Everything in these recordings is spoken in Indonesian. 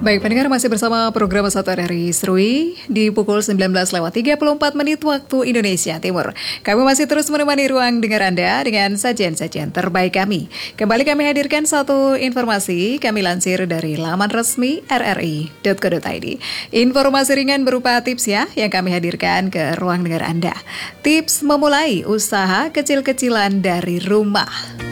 Baik, pendengar masih bersama program 1 RRI Serui di pukul 19:34 waktu Indonesia Timur. Kami masih terus menemani ruang dengar Anda dengan sajian-sajian terbaik kami. Kembali kami hadirkan satu informasi kami lansir dari laman resmi rri.co.id. Informasi ringan berupa tips ya yang kami hadirkan ke ruang dengar Anda. Tips memulai usaha kecil-kecilan dari rumah.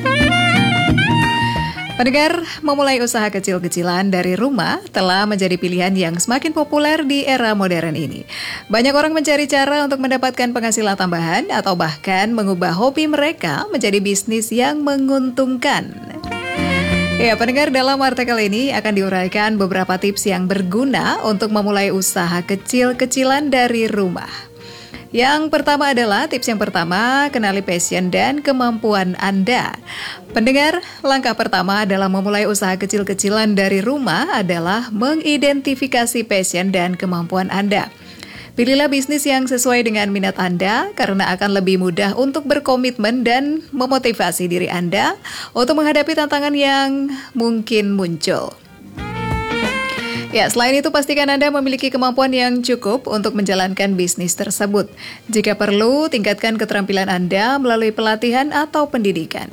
Pendengar, memulai usaha kecil-kecilan dari rumah telah menjadi pilihan yang semakin populer di era modern ini. Banyak orang mencari cara untuk mendapatkan penghasilan tambahan atau bahkan mengubah hobi mereka menjadi bisnis yang menguntungkan. Ya, pendengar, dalam artikel ini akan diuraikan beberapa tips yang berguna untuk memulai usaha kecil-kecilan dari rumah. Yang pertama adalah tips yang pertama, kenali passion dan kemampuan Anda. Pendengar, langkah pertama dalam memulai usaha kecil-kecilan dari rumah adalah mengidentifikasi passion dan kemampuan Anda. Pilihlah bisnis yang sesuai dengan minat Anda karena akan lebih mudah untuk berkomitmen dan memotivasi diri Anda untuk menghadapi tantangan yang mungkin muncul. Ya, selain itu pastikan Anda memiliki kemampuan yang cukup untuk menjalankan bisnis tersebut. Jika perlu, tingkatkan keterampilan Anda melalui pelatihan atau pendidikan.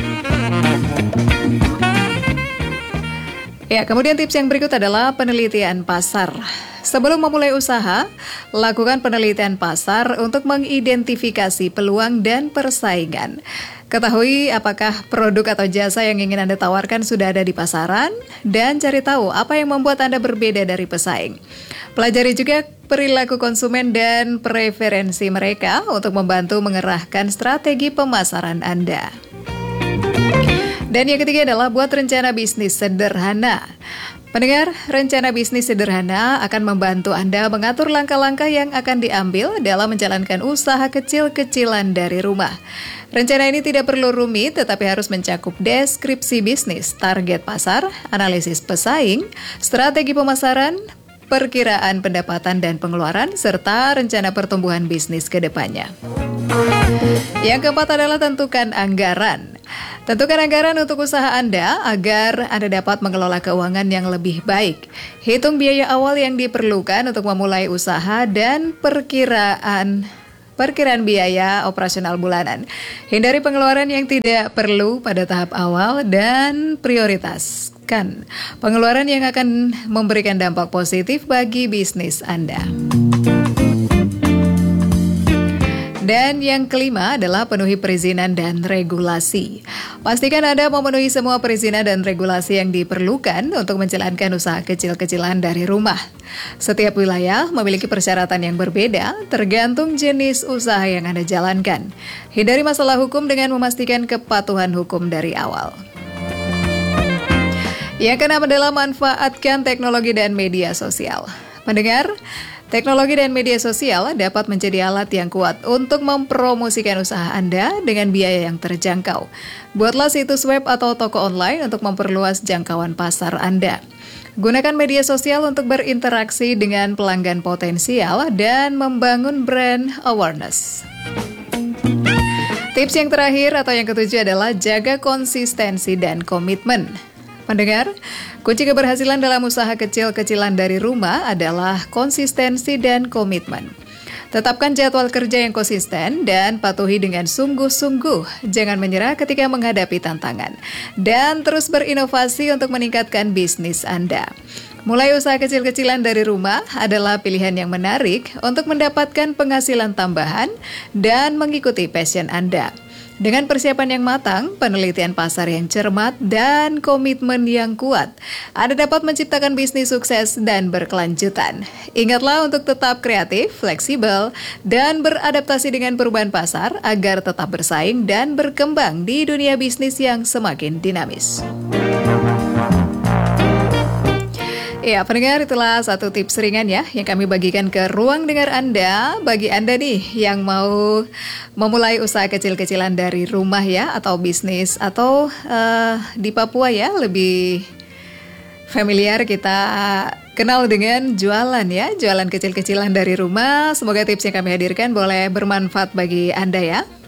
Ya, kemudian tips yang berikut adalah penelitian pasar. Sebelum memulai usaha, lakukan penelitian pasar untuk mengidentifikasi peluang dan persaingan. Ketahui apakah produk atau jasa yang ingin Anda tawarkan sudah ada di pasaran, dan cari tahu apa yang membuat Anda berbeda dari pesaing. Pelajari juga perilaku konsumen dan preferensi mereka untuk membantu mengerahkan strategi pemasaran Anda. Dan yang ketiga adalah buat rencana bisnis sederhana. Pendengar, rencana bisnis sederhana akan membantu Anda mengatur langkah-langkah yang akan diambil dalam menjalankan usaha kecil-kecilan dari rumah. Rencana ini tidak perlu rumit, tetapi harus mencakup deskripsi bisnis, target pasar, analisis pesaing, strategi pemasaran, perkiraan pendapatan dan pengeluaran, serta rencana pertumbuhan bisnis ke depannya. Yang keempat adalah tentukan anggaran. Tentukan anggaran untuk usaha Anda agar Anda dapat mengelola keuangan yang lebih baik. Hitung biaya awal yang diperlukan untuk memulai usaha dan perkiraan biaya operasional bulanan. Hindari pengeluaran yang tidak perlu pada tahap awal dan prioritaskan pengeluaran yang akan memberikan dampak positif bagi bisnis Anda. Dan yang kelima adalah penuhi perizinan dan regulasi. Pastikan Anda memenuhi semua perizinan dan regulasi yang diperlukan untuk menjalankan usaha kecil-kecilan dari rumah. Setiap wilayah memiliki persyaratan yang berbeda tergantung jenis usaha yang Anda jalankan. Hindari masalah hukum dengan memastikan kepatuhan hukum dari awal. Yang keenam adalah manfaatkan teknologi dan media sosial. Mendengar? Teknologi dan media sosial dapat menjadi alat yang kuat untuk mempromosikan usaha Anda dengan biaya yang terjangkau. Buatlah situs web atau toko online untuk memperluas jangkauan pasar Anda. Gunakan media sosial untuk berinteraksi dengan pelanggan potensial dan membangun brand awareness. Tips yang terakhir atau yang ketujuh adalah jaga konsistensi dan komitmen. Mendengar, kunci keberhasilan dalam usaha kecil-kecilan dari rumah adalah konsistensi dan komitmen. Tetapkan jadwal kerja yang konsisten dan patuhi dengan sungguh-sungguh. Jangan menyerah ketika menghadapi tantangan. Dan terus berinovasi untuk meningkatkan bisnis Anda. Mulai usaha kecil-kecilan dari rumah adalah pilihan yang menarik untuk mendapatkan penghasilan tambahan dan mengikuti passion Anda. Dengan persiapan yang matang, penelitian pasar yang cermat, dan komitmen yang kuat, Anda dapat menciptakan bisnis sukses dan berkelanjutan. Ingatlah untuk tetap kreatif, fleksibel, dan beradaptasi dengan perubahan pasar agar tetap bersaing dan berkembang di dunia bisnis yang semakin dinamis. Ya, pendengar, itulah satu tips ringan ya yang kami bagikan ke ruang dengar Anda. Bagi Anda nih yang mau memulai usaha kecil-kecilan dari rumah ya, atau bisnis, atau di Papua ya, lebih familiar kita kenal dengan jualan ya, jualan kecil-kecilan dari rumah. Semoga tips yang kami hadirkan boleh bermanfaat bagi Anda ya.